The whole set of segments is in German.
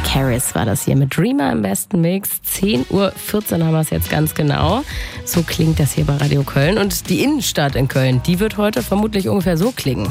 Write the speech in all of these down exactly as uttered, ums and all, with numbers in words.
Calvin Harris war das hier mit Dreamer im besten Mix. zehn Uhr vierzehn haben wir es jetzt ganz genau. So klingt das hier bei Radio Köln. Und die Innenstadt in Köln, die wird heute vermutlich ungefähr so klingen.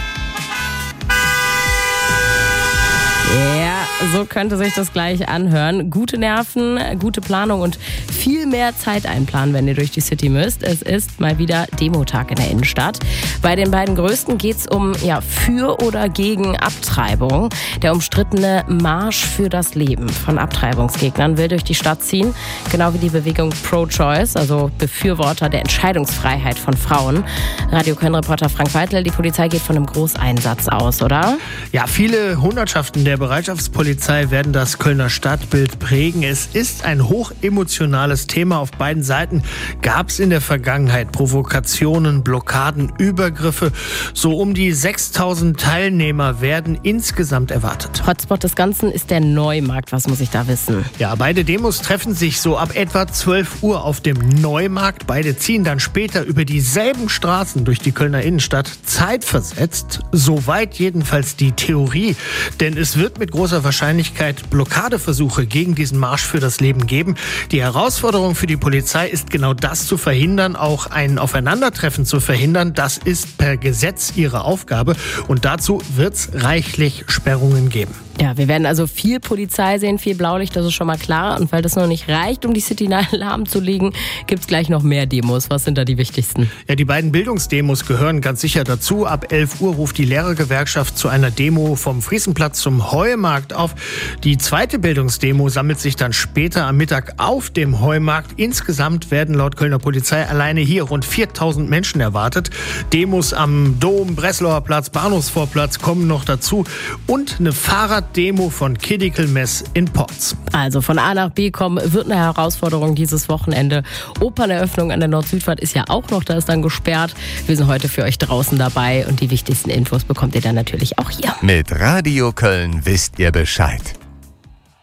Ja, so könnte sich das gleich anhören. Gute Nerven, gute Planung und viel mehr Zeit einplanen, wenn ihr durch die City müsst. Es ist mal wieder Demotag in der Innenstadt. Bei den beiden größten geht es um ja, für oder gegen Abtreibung. Der umstrittene Marsch für das Leben von Abtreibungsgegnern will durch die Stadt ziehen. Genau wie die Bewegung Pro-Choice, also Befürworter der Entscheidungsfreiheit von Frauen. Radio Köln-Reporter Frank Weitel, die Polizei geht von einem Großeinsatz aus, oder? Ja, viele Hundertschaften der Bereitschaftspolizei werden das Kölner Stadtbild prägen. Es ist ein hochemotionales Thema. Auf beiden Seiten gab es in der Vergangenheit Provokationen, Blockaden, Übergriffe. So um die sechstausend Teilnehmer werden insgesamt erwartet. Hotspot des Ganzen ist der Neumarkt. Was muss ich da wissen? Ja, beide Demos treffen sich so ab etwa zwölf Uhr auf dem Neumarkt. Beide ziehen dann später über dieselben Straßen durch die Kölner Innenstadt. Zeitversetzt, soweit jedenfalls die Theorie. Denn es wird mit großer Wahrscheinlichkeit Blockadeversuche gegen diesen Marsch für das Leben geben. Die Herausforderung für die Polizei ist genau das zu verhindern, auch ein Aufeinandertreffen zu verhindern. Das ist per Gesetz ihre Aufgabe und dazu wird es reichlich Sperrungen geben. Ja, wir werden also viel Polizei sehen, viel Blaulicht, das ist schon mal klar. Und weil das noch nicht reicht, um die City lahmzulegen, gibt es gleich noch mehr Demos. Was sind da die wichtigsten? Ja, die beiden Bildungsdemos gehören ganz sicher dazu. Ab elf Uhr ruft die Lehrergewerkschaft zu einer Demo vom Friesenplatz zum Heumarkt auf. Die zweite Bildungsdemo sammelt sich dann später am Mittag auf dem Heumarkt. Insgesamt werden laut Kölner Polizei alleine hier rund viertausend Menschen erwartet. Demos am Dom, Breslauer Platz, Bahnhofsvorplatz kommen noch dazu. Und eine Fahrrad Demo von Kidikel Mess in Porz. Also von A nach B kommen wird eine Herausforderung dieses Wochenende. Operneröffnung an der Nord-Süd-Fahrt ist ja auch noch, da ist dann gesperrt. Wir sind heute für euch draußen dabei und die wichtigsten Infos bekommt ihr dann natürlich auch hier. Mit Radio Köln wisst ihr Bescheid.